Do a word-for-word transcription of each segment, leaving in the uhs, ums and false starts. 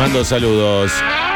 Mando saludos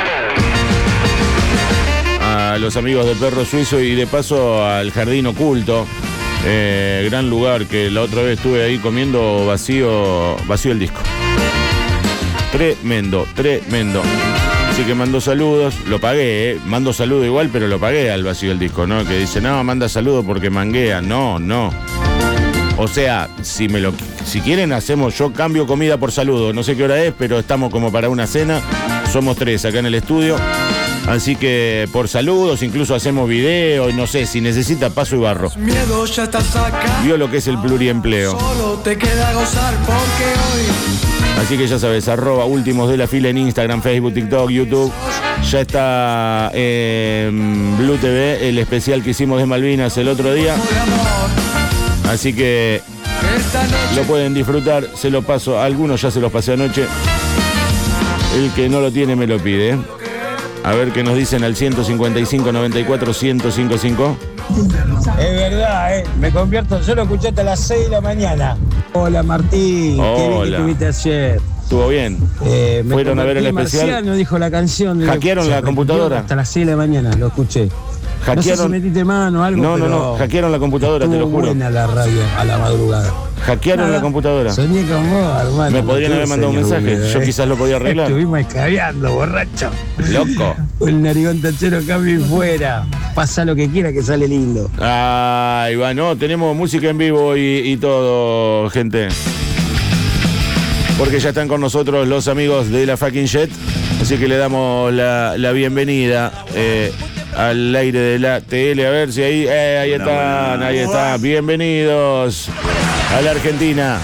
a los amigos de Perro Suizo y de paso al Jardín Oculto. Eh, gran lugar que la otra vez estuve ahí comiendo vacío, vacío el disco. Tremendo, tremendo. Así que mando saludos, lo pagué, ¿eh? Mando saludo igual, pero lo pagué al vacío el disco, ¿no? Que dice, no, manda saludo porque manguea. No, no. O sea, si me lo, si quieren hacemos, yo cambio comida por saludo. No sé qué hora es, pero estamos como para una cena. Somos tres acá en el estudio. Así que por saludos, incluso hacemos video, y no sé, si necesita paso y barro. Vio lo que es el pluriempleo. Solo te queda gozar porque hoy. Así que ya sabes, arroba últimos de la fila en Instagram, Facebook, TikTok, YouTube. Ya está en Blue T V el especial que hicimos de Malvinas el otro día. Así que lo pueden disfrutar, se lo paso, a algunos ya se los pasé anoche. El que no lo tiene me lo pide. A ver qué nos dicen al ciento cincuenta y cinco, noventa y cuatro, ciento cincuenta y cinco. Es verdad, ¿eh? Me convierto, yo lo escuché hasta las seis de la mañana. Hola Martín, Hola. qué bien que estuviste ayer. ¿Estuvo bien? Eh, me ¿Fueron a ver el convertí especial? Marciano, dijo la canción. ¿Hackearon Se la repitió computadora? Hasta las seis de la mañana, lo escuché. ¿Hackearon? No sé si metiste mano o algo, No, no, pero no, hackearon la computadora, te lo estuvo juro. buena la radio a la madrugada. Hackearon Nada, la computadora. Soñé con vos, hermano. Me podrían haber mandado un mensaje, yo quizás lo podía arreglar. Estuvimos escabeando, borracho. Loco. El narigón tachero cambio y fuera. Pasa lo que quiera que sale lindo. Ay, va, no, tenemos música en vivo y, y todo, gente. Porque ya están con nosotros los amigos de la Fucking Jet. Así que le damos la, la bienvenida eh, al aire de la T L. A ver si ahí, eh, ahí están, ahí están. Bienvenidos a la Argentina.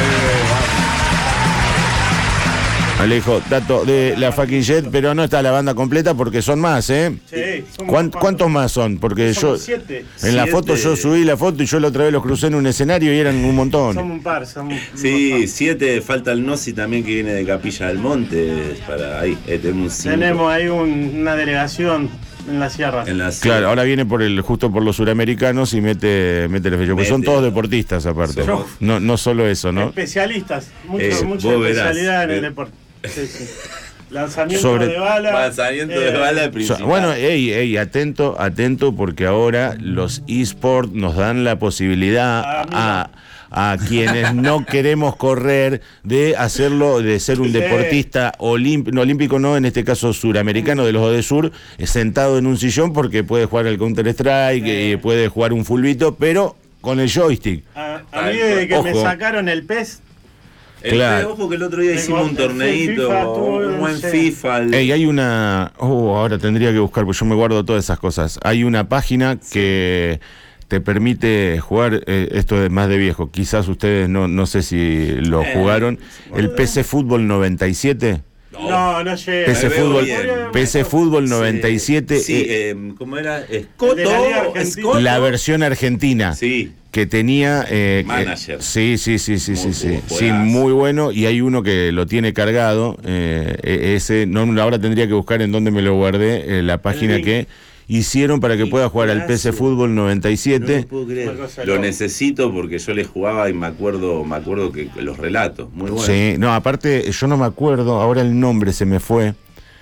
Alejo, dato de la Fucking Jet, pero no está la banda completa porque son más, ¿eh? Sí, somos ¿Cuán- cuatro. ¿Cuántos más son? Porque Somos yo siete. en la Siete. foto yo subí la foto y yo la otra vez los crucé en un escenario y eran un montón. Somos un par, somos Sí, un par. siete, falta el Nossi también que viene de Capilla del Monte. Para ahí, eh, tenemos cinco. Tenemos ahí un- una delegación en la sierra. En la Claro, ahora viene por el justo por los suramericanos y mete, mete la fecha. Porque son Mete. todos deportistas aparte. Somos- No, no solo eso, ¿no? Especialistas, mucho, Eh, mucha vos verás. especialidad en el Eh. deporte. Sí, sí. Lanzamiento Sobre- de bala. Lanzamiento de eh, bala O sea, principal. bueno, ey, ey, atento, atento, porque ahora los eSports nos dan la posibilidad Ah, a, a quienes no queremos correr de hacerlo, de ser un Sí. deportista olímpico, no olímpico, no, en este caso suramericano de los ODESUR, eh, sentado en un sillón porque puede jugar el Counter-Strike, Sí. eh, puede jugar un fulbito, pero con el joystick. A, a mí desde que me Ojo. sacaron el P E S, El claro. Ojo que el otro día El hicimos un FIFA, torneito, tuvo, un buen sí. FIFA. el- Ey, hay una... Oh, ahora tendría que buscar, porque yo me guardo todas esas cosas. Hay una página que te permite jugar, eh, esto es más de viejo, quizás ustedes no, no sé si lo Eh, jugaron, el P C Fútbol noventa y siete. no, no llega. P C me veo Fútbol, bien. P C Fútbol noventa y siete, Sí, eh, eh, ¿cómo era? El de Escoto. la Liga Argentina. Escoto. la versión argentina. Sí. Que tenía eh, Manager. que- sí, sí, sí, sí, sí, Muy sí, bueno, sí, juegazo. muy bueno. Y hay uno que lo tiene cargado. eh, e- ese, no, ahora tendría que buscar en dónde me lo guardé, eh, la página link. que hicieron para que Qué pueda jugar al P C juegazo. Fútbol noventa y No siete. lo puedo creer. Una cosa Lo loca. necesito porque yo le jugaba y me acuerdo, me acuerdo que los relatos, muy buenos. Sí, no, aparte yo no me acuerdo, ahora el nombre se me fue,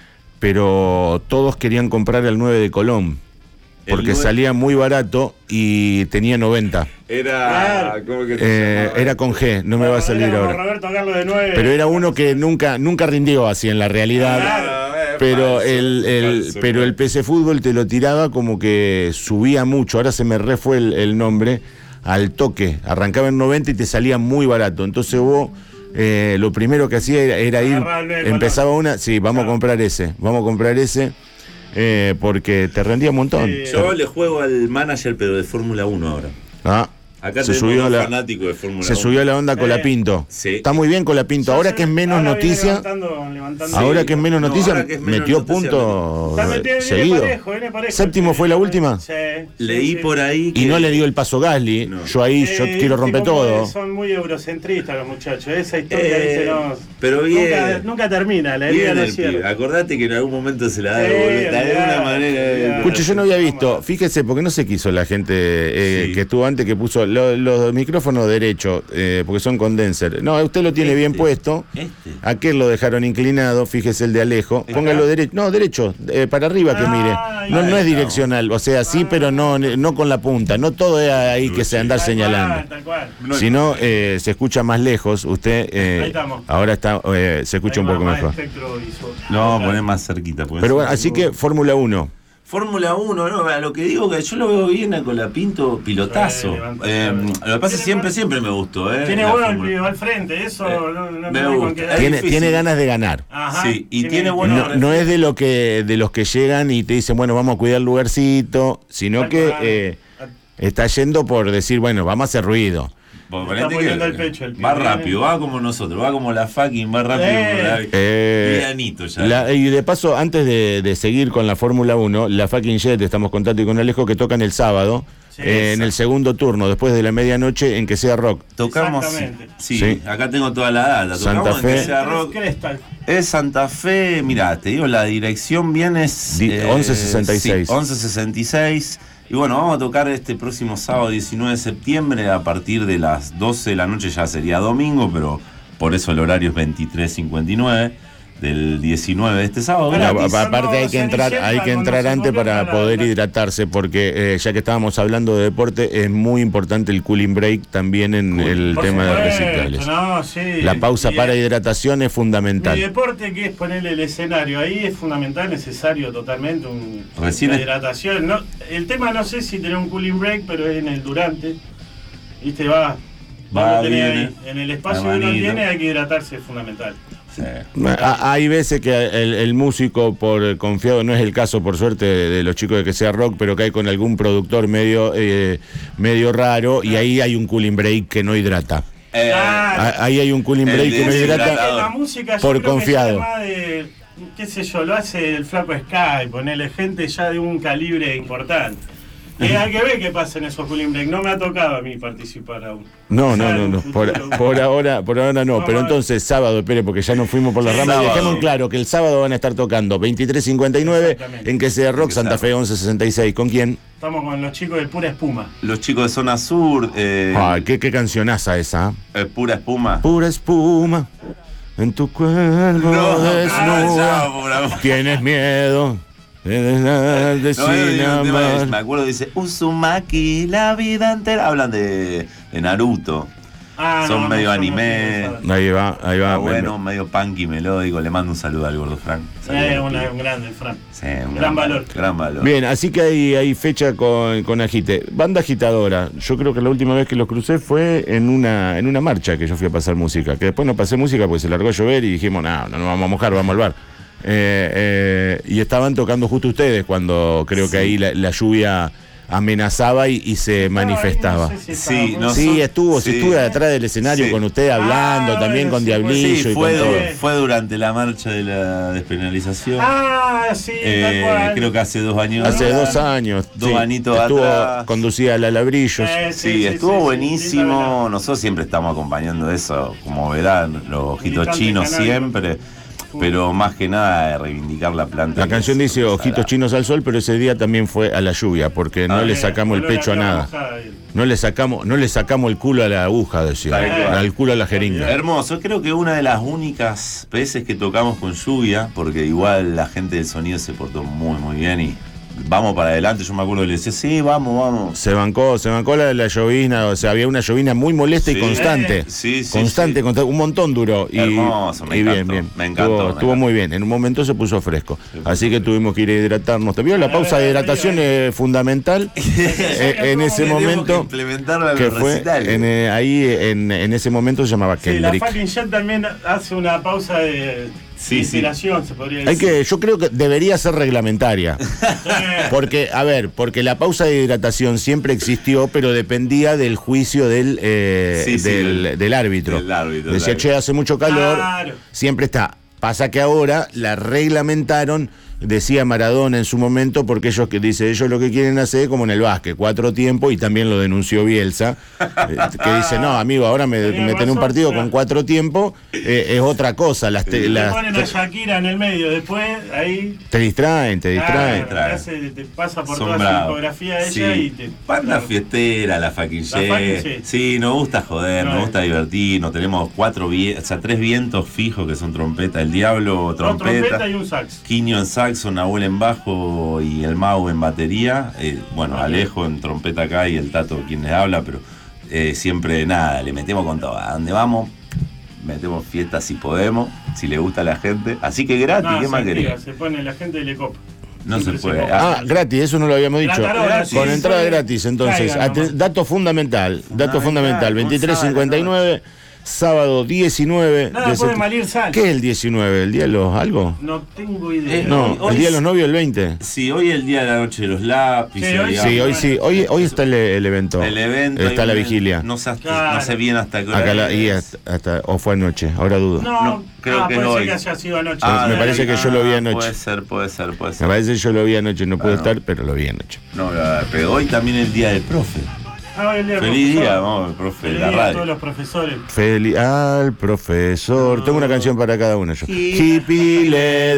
pero todos querían comprar el nueve de Colón. El Porque nueve- salía muy barato y tenía noventa. Era, Claro. ¿cómo que se Eh, llamaba? era con G, no me va a salir Era como ahora. Roberto Carlos de nueve. Pero era uno que nunca, nunca rindió así en la realidad. Ah, eh, Pero falso, el, el- falso, pero el P C Fútbol te lo tiraba como que subía mucho. Ahora se me re fue el, el nombre al toque. Arrancaba en noventa y te salía muy barato. Entonces vos eh, lo primero que hacía era, era ir. Agarrar el nueve Empezaba una. Sí, vamos a comprar ese. Vamos a comprar ese. eh, porque te rendía un montón. Sí. Yo le juego al manager, pero de Fórmula uno ahora. Ah, Acá se tenemos subió a un la, fanático de Fórmula se uno. subió a la onda con Sí. la Pinto. Sí. Está muy bien con la Pinto. Ahora que es menos Ahora viene noticia. levantando- levantando- Ahora Sí. que es menos No, noticia, ahora que es menos metió noticia, punto Está metido- viene seguido. parejo, viene parejo. Séptimo fue la última. Sí, Leí sí, sí. por ahí Y que no le dio el paso Gasly. No. Yo ahí, yo Eh, quiero romper tipo, todo. Son muy eurocentristas los muchachos. Esa historia, Eh, ¿viste? No, pero bien. Nunca, nunca termina, la liga Bien no el pibe. cierra. Acordate que en algún momento se la da Sí, de vuelta. De alguna olvidate, manera. olvidate. Escuche, yo no había visto, fíjese, porque no sé qué hizo la gente eh, Sí. que estuvo antes, que puso lo- los micrófonos derechos, eh, porque son condenser. No, usted lo tiene Este, bien puesto. Este. Aquel lo dejaron inclinado, fíjese el de Alejo. Póngalo derecho. No, derecho, eh, para arriba que Ah, mire. No, no es ahí direccional, o sea, sí, pero no, no con la punta. No todo es ahí que se andar Tal señalando. cual, tal cual. No, Si no, eh, se escucha más lejos. Usted eh, Ahí estamos. ahora está, eh, se escucha Ahí un va, poco más mejor. espectro visual. Lo vamos a poner más cerquita. porque Pero si bueno, no- así que Fórmula uno. Fórmula uno, no, a lo que digo que yo lo veo bien a Colapinto, pilotazo. Sí, levanta- Eh, lo que pasa es que siempre, Tiene- siempre me gustó, ¿eh? Tiene la bueno el Fórmula. pibe, va al frente, eso Eh, no, no me tengo con gusta. qué Es dar. Tiene, difícil. tiene ganas de ganar. Ajá, Sí, y tiene buenos No, no es de lo que de los que llegan y te dicen, bueno, vamos a cuidar el lugarcito, sino Tal que cual. eh, está yendo por decir, bueno, vamos a hacer ruido. Porque Está ponete poniendo que el pecho el pibe, va ¿eh? rápido, va como nosotros, va como la fucking, va rápido. Eh. como la- Eh, Livianito ya. La- y de paso, antes de, de seguir con la Fórmula uno, la Fucking Jet, estamos con Tati y con Alejo, que tocan el sábado, Sí, eh, en exacto. el segundo turno, después de la medianoche, en que sea rock. Tocamos. Exactamente. Sí, Sí. acá tengo toda la data. Santa Tocamos en Fe. que sea rock. Crestal. Es Santa Fe, mirá, te digo, la dirección bien es Di- once sesenta y seis. Sí, once sesenta y seis. Y bueno, vamos a tocar este próximo sábado diecinueve de septiembre a partir de las doce de la noche, ya sería domingo, pero por eso el horario es veintitrés cincuenta y nueve del diecinueve de este sábado. Bueno, A- gratis. a- aparte hay que entrar, Cenicienta, hay que cuando entrar se antes ponga para la- poder la- hidratarse, porque eh, ya que estábamos hablando de deporte, es muy importante el cooling break también en el Por tema de supuesto, reciclables. no, sí. La pausa Y- para hidratación es Mi fundamental. deporte, que es ponerle el escenario, ahí es fundamental, necesario totalmente un, Recién una es- hidratación. No, el tema no sé si tener un cooling break, pero es en el durante. Viste, va, va, Va, lo tenés viene, ahí. En el espacio la que uno manito. tiene hay que hidratarse, es fundamental. Sí. A- Hay veces que el, el músico, por confiado, no es el caso, por suerte, de, de los chicos de que sea rock, pero cae con algún productor medio, eh, medio raro y ahí hay un cooling break que no hidrata. Eh, Claro. A- Ahí hay un cooling El break que no deshidratador. hidrata. La música yo por creo que confiado. ya es más de, qué sé yo, lo hace el flaco Sky, ponerle gente ya de un calibre importante. Y hay que ver qué pasa en esos cooling break. No me ha tocado a mí participar aún. No, O sea, no, no, en no. un Por, futuro. por ahora, por ahora no. Vamos Pero a ver. entonces sábado, espere, porque ya nos fuimos por las Sí, ramas. Y sábado. dejemos claro que el sábado van a estar tocando veintitrés cincuenta y nueve Exactamente. en que sea rock, que Santa sea Fe once sesenta y seis. ¿Con quién? Estamos con los chicos de Pura Espuma. los chicos de Zona Sur, eh, Ah, qué, qué cancionaza esa. ¿eh? eh, Pura Espuma. Pura espuma en tu cuerpo No, desnuda. no, pura- Tienes miedo de dejar de No, hay sin un tema, es- me amar. acuerdo, dice Uzumaki la vida entera. Hablan de, de Naruto. Ah, Son no, medio no, anime. no, no, no. Ahí va, ahí va. Ah, Me- bueno, medio punky melódico. Le mando un saludo al gordo Frank. Eh, Saludos, una- pibe. un grande, Fran. Sí, un gran valor. Gran valor. Bien, así que hay, hay fecha con, con Agite. Banda agitadora. Yo creo que la última vez que los crucé fue en una, en una marcha que yo fui a pasar música. Que después no pasé música porque se largó a llover y dijimos, no, no nos vamos a mojar, vamos al bar. Eh, eh, y estaban tocando justo ustedes cuando creo que Sí. ahí la, la lluvia amenazaba y, y se manifestaba. No sé si Sí, estaba- no- Sí, Nosotros- estuvo, sí, sí. estuve detrás del escenario Sí. con usted hablando, Ah, también bueno, con sí, Diablillo Sí, y fue, con todo. du- fue durante la marcha de la despenalización. Ah, sí, Eh, tal cual. creo que hace dos años. Hace atrás. dos años. Dos sí. añitos Estuvo atrás. conducida a la Labrillos. Eh, Sí, estuvo buenísimo. Nosotros siempre estamos acompañando eso, como verán, los ojitos Militantes chinos canarios. siempre. Pero más que nada reivindicar la planta. La canción que dice es ojitos sagrada. chinos al sol, pero ese día también fue a la lluvia, porque no Ah, le Eh, sacamos el olor pecho a tierra nada. mojada ahí. No le sacamos, no le sacamos el culo a la aguja, decía. Tal cual. Al culo a la jeringa. Hermoso, creo que una de las únicas veces que tocamos con lluvia, porque igual la gente del sonido se portó muy muy bien y vamos para adelante. Yo me acuerdo que le decía, sí, vamos, vamos. Se bancó, se bancó la, la llovizna, o sea, había una llovizna muy molesta Sí. y constante. Sí, sí, constante, sí. constante, un montón duró. Y, Hermoso, me y bien, encantó, bien. me encantó, Estuvo, me estuvo encantó. muy bien. En un momento se puso fresco. Así que tuvimos que ir a hidratarnos. ¿Te vio? La A pausa ver, de a ver, hidratación a ver. es fundamental. Eh, en ese Tenemos que momento, implementarlo en que los fue recitales. en, eh, ahí en, en ese momento se llamaba Sí, la Kendrick. fucking Jet también hace una pausa de Sí, inspiración, se podría Hay decir. que, yo creo que debería ser reglamentaria. Sí. Porque, a ver, porque la pausa de hidratación siempre existió, pero dependía del juicio del, eh, Sí, sí, del, del- del árbitro. del árbitro, Decía, del che, hace mucho calor, Claro. siempre está. Pasa que ahora la reglamentaron decía Maradona en su momento, porque ellos que dice, ellos lo que quieren hacer es como en el básquet, cuatro tiempos, y también lo denunció Bielsa, eh, que dice, no, amigo, ahora me meten un partido claro. con cuatro tiempos, eh, es otra cosa. Las te, te las, ponen a Shakira en el medio, después ahí... Te distraen, te distraen. Claro, te, hace, te pasa por Son toda bravos. su discografía de sí. ella y te... Banda claro. fiestera, la fucking Jet. Sí. sí, nos gusta joder, no, nos gusta divertirnos. Tenemos cuatro vientos, o sea, tres vientos fijos que son trompeta. El Diablo, trompeta. No, trompeta y un sax. Quiño en saxo, Nahuel en bajo y el Mau en batería. Eh, bueno, vale. Alejo en trompeta acá y el Tato quien les habla, pero eh, siempre nada, le metemos con todo. A donde vamos, metemos fiestas si podemos, si le gusta a la gente. Así que gratis, no, ¿qué más querés? Se pone la gente de le copa. No se puede. Se ah, gratis, eso no lo habíamos dicho. Gratis, con sí, entrada sí, gratis, entonces. Ate, dato fundamental, dato fundamental, veintitrés cincuenta y nueve. Sábado diecinueve. Nada puede malir sal. ¿Qué es el diecinueve? ¿El día de los algo? No tengo idea. Eh, no, hoy, el día es, de los novios el veinte. Sí, hoy es el día de la noche de los lápices. Sí, hoy sí, hoy sí. Hoy, hoy está el, el evento. El evento. Está la una, vigilia. No sé, hasta, claro. no sé bien hasta qué hora. Acá la, y hasta, hasta, o fue anoche, ahora dudo. No, no creo ah, que puede no ser hoy. que haya sido anoche. Ah, me parece que ah, yo lo vi anoche. Puede ser, puede ser, puede ser. Me parece que yo lo vi anoche, no pude ah, no. estar, pero lo vi anoche. No, pero hoy también es el día del profe. Ah, el día Feliz día, vamos, profe de la radio. A todos los profesores. Feliz al profesor. No. Tengo una canción para cada uno yo. Hippie le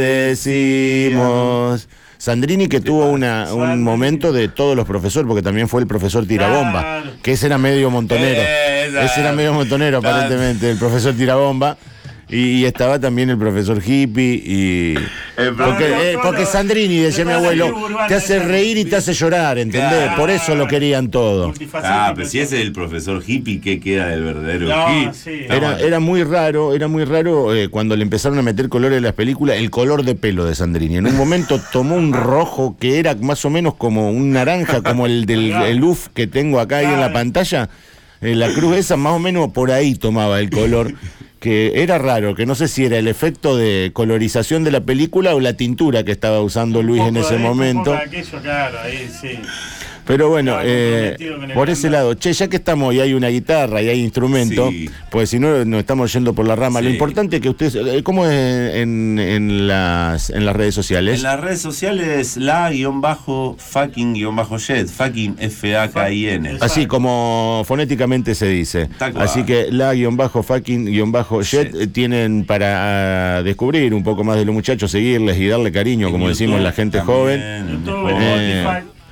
decimos. Sandrini que tuvo una, un momento de todos los profesores, porque también fue el profesor Tirabomba, claro. que ese era medio montonero. Eh, ese era medio montonero, claro. aparentemente, el profesor Tirabomba. Y estaba también el profesor hippie y... Porque, eh, porque Sandrini, decía mi abuelo, te hace reír y te hace llorar, ¿entendés? Claro. Por eso lo querían todo. Ah, pero si ese es el profesor hippie, ¿qué queda del verdadero no, hippie? Sí. Era, era muy raro, era muy raro eh, cuando le empezaron a meter colores en las películas, el color de pelo de Sandrini. En un momento tomó un rojo que era más o menos como un naranja, como el del el U F que tengo acá ahí en la pantalla. Eh, la cruz esa más o menos por ahí tomaba el color. Que era raro, que no sé si era el efecto de colorización de la película o la tintura que estaba usando Luis en ese momento. Un poco de aquello, claro, ahí sí. Pero bueno, claro, eh, por ese lado, che, ya que estamos y hay una guitarra y hay instrumentos, sí. pues si no nos estamos yendo por la rama. Sí. Lo importante es que ustedes, ¿cómo es en, en, las, en las redes sociales? En las redes sociales, la guión bajo fucking guión bajo jet, fucking F A K I N. Así como fonéticamente se dice. Así que la guión bajo fucking guión bajo jet eh, tienen para uh, descubrir un poco más de los muchachos, seguirles y darle cariño, en como YouTube, decimos la gente también, joven. YouTube, eh,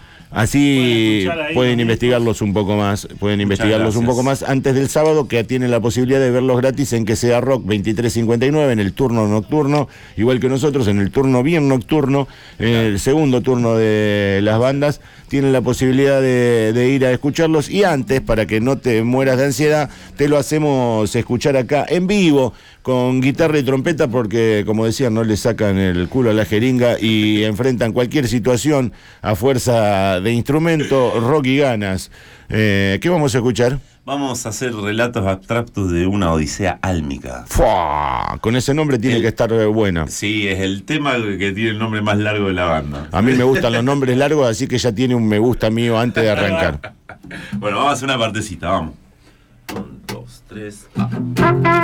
Así pueden, pueden investigarlos un poco más, pueden Muchas investigarlos gracias. un poco más antes del sábado, que tienen la posibilidad de verlos gratis en Que Sea Rock veintitrés cincuenta y nueve, en el turno nocturno, igual que nosotros, en el turno bien nocturno, en el segundo turno de las bandas, tienen la posibilidad de, de ir a escucharlos, y antes, para que no te mueras de ansiedad, te lo hacemos escuchar acá en vivo, con guitarra y trompeta, porque, como decía, no le sacan el culo a la jeringa y enfrentan cualquier situación a fuerza de instrumento, rock y ganas. Eh, ¿Qué vamos a escuchar? Vamos a hacer relatos abstractos de una odisea álmica. ¡Fua! Con ese nombre tiene el, que estar buena. Sí, es el tema que tiene el nombre más largo de la banda. A mí me gustan los nombres largos, así que ya tiene un me gusta mío antes de arrancar. Bueno, vamos a hacer una partecita, vamos. Un, dos, tres... Ah.